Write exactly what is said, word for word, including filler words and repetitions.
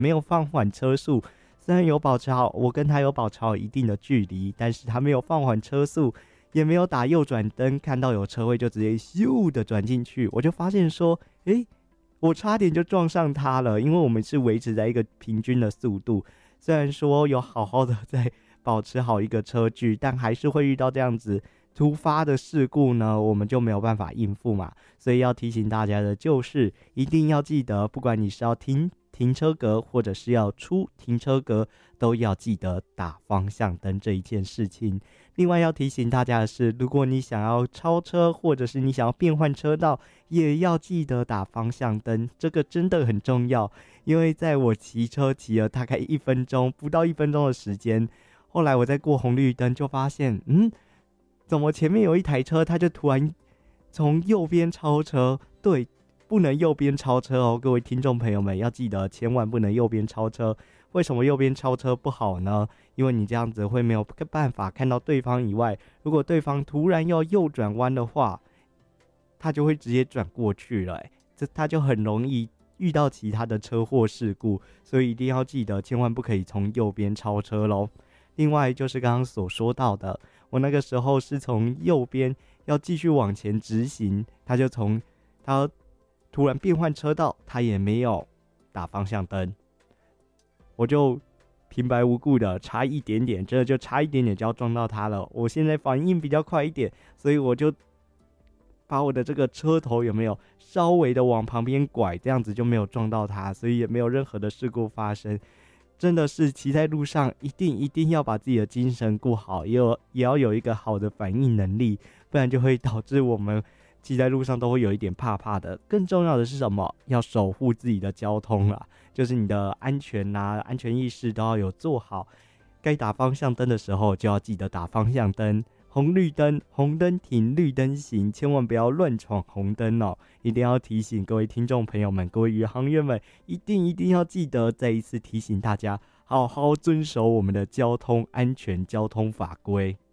没有放缓车速，虽然有保持好，我跟他有保持好一定的距离，但是他没有放缓车速，也没有打右转灯，看到有车位就直接咻的转进去。我就发现说，诶，我差点就撞上他了，因为我们是维持在一个平均的速度，虽然说有好好的在保持好一个车距，但还是会遇到这样子突发的事故呢，我们就没有办法应付嘛。所以要提醒大家的就是，一定要记得，不管你是要停停车格，或者是要出停车格，都要记得打方向灯这一件事情。另外要提醒大家的是，如果你想要超车，或者是你想要变换车道，也要记得打方向灯，这个真的很重要。因为在我骑车骑了大概一分钟，不到一分钟的时间，后来我在过红绿灯就发现，嗯，怎么前面有一台车，它就突然从右边超车？对，不能右边超车哦，各位听众朋友们要记得，千万不能右边超车。为什么右边超车不好呢？因为你这样子会没有办法看到对方以外，如果对方突然要右转弯的话，他就会直接转过去了，这他就很容易遇到其他的车祸事故，所以一定要记得，千万不可以从右边超车咯。另外就是刚刚所说到的，我那个时候是从右边要继续往前直行，他就从他突然变换车道，他也没有打方向灯，我就平白无故的差一点点，真的就差一点点就要撞到他了。我现在反应比较快一点，所以我就把我的这个车头有没有稍微的往旁边拐，这样子就没有撞到他，所以也没有任何的事故发生。真的是骑在路上一定一定要把自己的精神顾好，也有也要有一个好的反应能力，不然就会导致我们骑在路上都会有一点怕怕的。更重要的是什么？要守护自己的交通啦，就是你的安全啊，安全意识都要有做好。该打方向灯的时候就要记得打方向灯，红绿灯红灯停，绿灯行，千万不要乱闯红灯哦！一定要提醒各位听众朋友们，各位宇航员们，一定一定要记得，再一次提醒大家，好好遵守我们的交通安全交通法规。